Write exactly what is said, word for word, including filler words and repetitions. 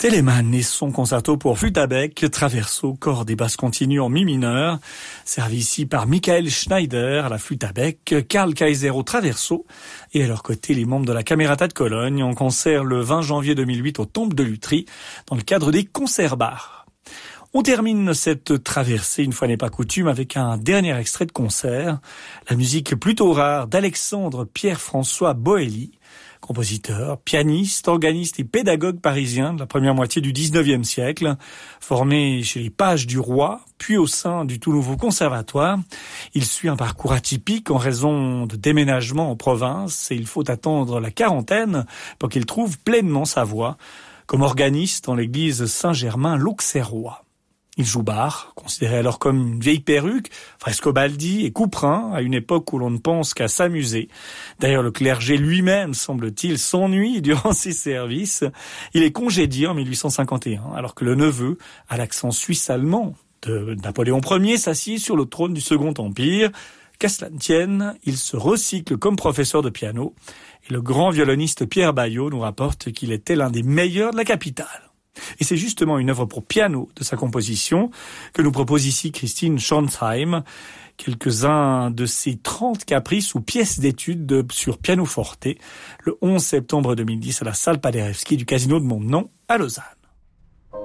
Telemann et son concerto pour flûte à bec, traverso, cordes et basses continues en mi mineur, servi ici par Michael Schneider à la flûte à bec, Karl Kaiser au traverso, et à leur côté les membres de la Camerata de Cologne en concert le vingt janvier deux mille huit au Temple de Lutry dans le cadre des Concertbars. On termine cette traversée, une fois n'est pas coutume, avec un dernier extrait de concert, la musique plutôt rare d'Alexandre Pierre-François Boëly, compositeur, pianiste, organiste et pédagogue parisien de la première moitié du dix-neuvième siècle, formé chez les Pages du Roi, puis au sein du tout nouveau conservatoire. Il suit un parcours atypique en raison de déménagement en province et il faut attendre la quarantaine pour qu'il trouve pleinement sa voix comme organiste dans l'église Saint-Germain-l'Auxerrois. Il joue Bach, considéré alors comme une vieille perruque, Frescobaldi et Couperin, à une époque où l'on ne pense qu'à s'amuser. D'ailleurs, le clergé lui-même, semble-t-il, s'ennuie durant ses services. Il est congédié en mille huit cent cinquante et un, alors que le neveu, à l'accent suisse-allemand de Napoléon Ier, s'assied sur le trône du Second Empire. Qu'à cela ne tienne, il se recycle comme professeur de piano. Et le grand violoniste Pierre Baillot nous rapporte qu'il était l'un des meilleurs de la capitale. Et c'est justement une œuvre pour piano de sa composition que nous propose ici Christine Schornsheim, quelques-uns de ses trente caprices ou pièces d'études de, sur pianoforte, le onze septembre deux mille dix à la salle Paderewski du Casino de Montenon à Lausanne.